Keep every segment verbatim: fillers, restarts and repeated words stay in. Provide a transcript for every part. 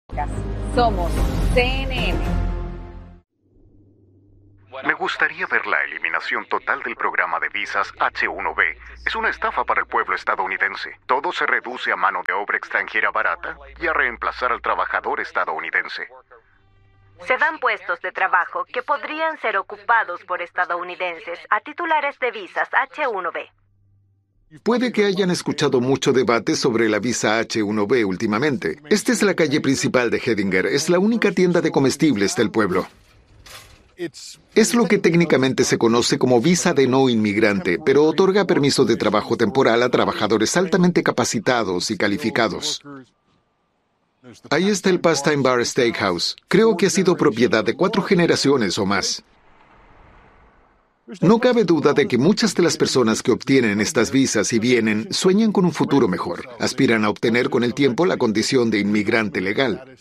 Somos C N N. Me gustaría ver la eliminación total del programa de visas H uno B. Es una estafa para el pueblo estadounidense. Todo se reduce a mano de obra extranjera barata y a reemplazar al trabajador estadounidense. Se dan puestos de trabajo que podrían ser ocupados por estadounidenses a titulares de visas H uno B. Puede que hayan escuchado mucho debate sobre la visa H uno B últimamente. Esta es la calle principal de Hedinger. Es la única tienda de comestibles del pueblo. Es lo que técnicamente se conoce como visa de no inmigrante, pero otorga permiso de trabajo temporal a trabajadores altamente capacitados y calificados. Ahí está el Pastime Bar Steakhouse. Creo que ha sido propiedad de cuatro generaciones o más. No cabe duda de que muchas de las personas que obtienen estas visas y vienen sueñan con un futuro mejor. Aspiran a obtener con el tiempo la condición de inmigrante legal.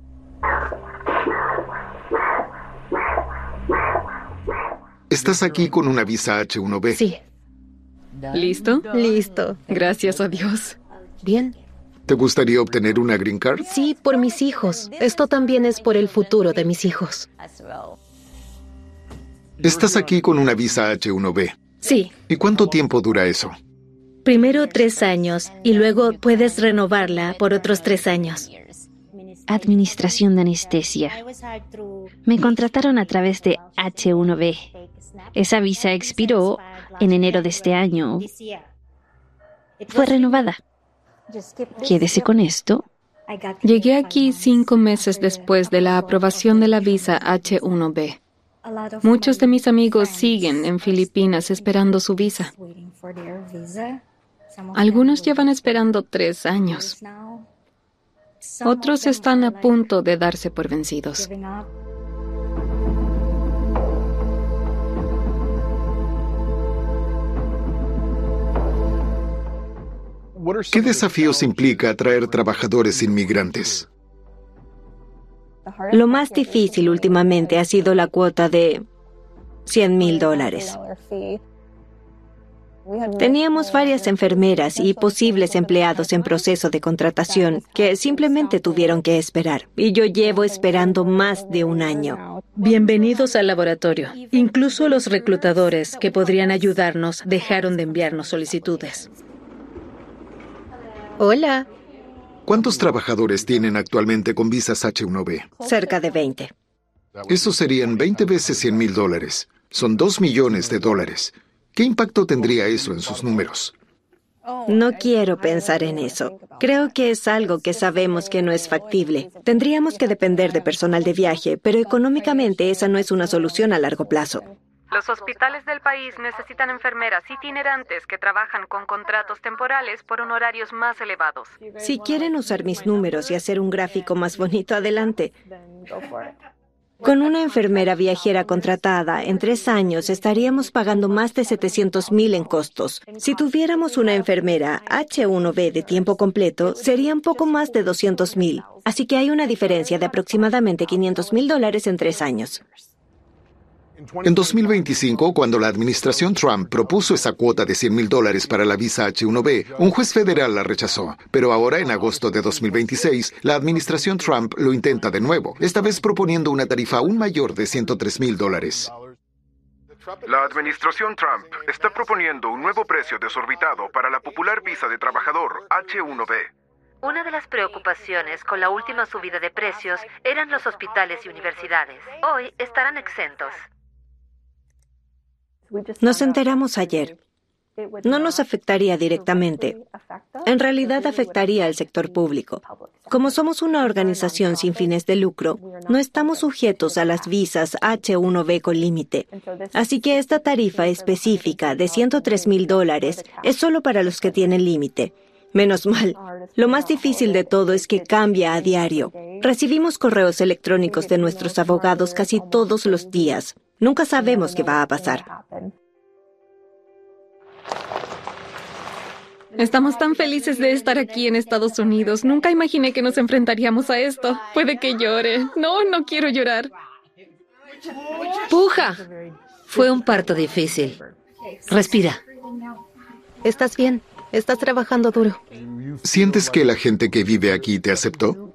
¿Estás aquí con una visa H uno B? Sí. ¿Listo? Listo. Gracias a Dios. Bien. ¿Te gustaría obtener una green card? Sí, por mis hijos. Esto también es por el futuro de mis hijos. Estás aquí con una visa H uno B. Sí. ¿Y cuánto tiempo dura eso? Primero tres años y luego puedes renovarla por otros tres años. Administración de anestesia. Me contrataron a través de H uno B. Esa visa expiró en enero de este año. Fue renovada. Quédese con esto. Llegué aquí cinco meses después de la aprobación de la visa H uno B. Muchos de mis amigos siguen en Filipinas esperando su visa. Algunos llevan esperando tres años. Otros están a punto de darse por vencidos. ¿Qué desafíos implica atraer trabajadores inmigrantes? Lo más difícil últimamente ha sido la cuota de cien mil dólares. Teníamos varias enfermeras y posibles empleados en proceso de contratación que simplemente tuvieron que esperar. Y yo llevo esperando más de un año. Bienvenidos al laboratorio. Incluso los reclutadores que podrían ayudarnos dejaron de enviarnos solicitudes. Hola. ¿Cuántos trabajadores tienen actualmente con visas H uno B? Cerca de veinte. Eso serían veinte veces cien mil dólares. Son dos millones de dólares. ¿Qué impacto tendría eso en sus números? No quiero pensar en eso. Creo que es algo que sabemos que no es factible. Tendríamos que depender de personal de viaje, pero económicamente esa no es una solución a largo plazo. Los hospitales del país necesitan enfermeras itinerantes que trabajan con contratos temporales por honorarios más elevados. Si quieren usar mis números y hacer un gráfico más bonito, adelante. Con una enfermera viajera contratada, en tres años estaríamos pagando más de setecientos mil en costos. Si tuviéramos una enfermera H uno B de tiempo completo, serían poco más de doscientos mil. Así que hay una diferencia de aproximadamente quinientos mil dólares en tres años. En dos mil veinticinco, cuando la administración Trump propuso esa cuota de cien mil dólares para la visa H uno B, un juez federal la rechazó. Pero ahora, en agosto de dos mil veintiséis, la administración Trump lo intenta de nuevo, esta vez proponiendo una tarifa aún mayor de ciento tres mil dólares. La administración Trump está proponiendo un nuevo precio desorbitado para la popular visa de trabajador H uno B. Una de las preocupaciones con la última subida de precios eran los hospitales y universidades. Hoy estarán exentos. Nos enteramos ayer. No nos afectaría directamente. En realidad afectaría al sector público. Como somos una organización sin fines de lucro, no estamos sujetos a las visas H uno B con límite. Así que esta tarifa específica de ciento tres mil dólares es solo para los que tienen límite. Menos mal. Lo más difícil de todo es que cambia a diario. Recibimos correos electrónicos de nuestros abogados casi todos los días. Nunca sabemos qué va a pasar. Estamos tan felices de estar aquí en Estados Unidos. Nunca imaginé que nos enfrentaríamos a esto. Puede que llore. No, no quiero llorar. ¡Puja! Fue un parto difícil. Respira. ¿Estás bien? ¿Estás trabajando duro? ¿Sientes que la gente que vive aquí te aceptó?